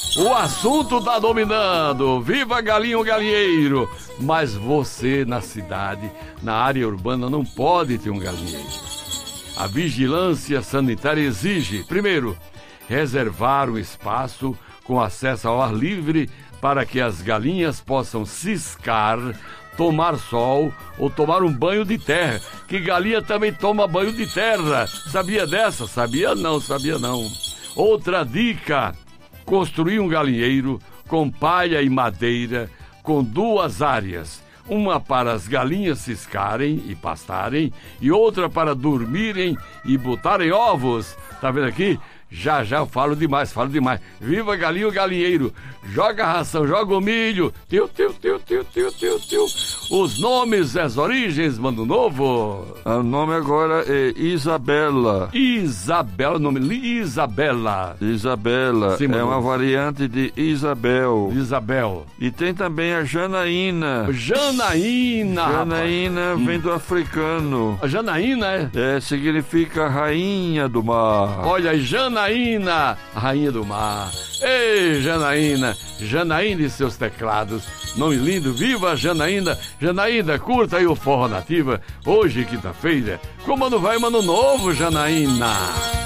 O assunto tá dominando. Viva galinho galinheiro. Mas você na cidade, na área urbana, não pode ter um galinheiro. A vigilância sanitária exige, primeiro, reservar um espaço com acesso ao ar livre para que as galinhas possam ciscar, tomar sol ou tomar um banho de terra, que galinha também toma banho de terra. Sabia dessa? Sabia não. Outra dica: construir um galinheiro com palha e madeira, com 2 áreas. Uma para as galinhas ciscarem e pastarem e outra para dormirem e botarem ovos. Tá vendo aqui? Já eu falo demais. Viva galinho galinheiro. Joga a ração, joga o milho. Tiu. Os nomes, as origens, mano novo. O nome agora é Isabela. Nome Isabela. Sim, é uma variante de Isabel. E tem também a Janaína. Janaína vem do africano. A Janaína significa rainha do mar. Olha, Janaína, rainha do mar. Ei, Janaína e seus teclados. Nome lindo, viva Janaína. Janaína, curta aí o Forró Nativa. Hoje, quinta-feira, com Mano Vai, Mano Novo, Janaína.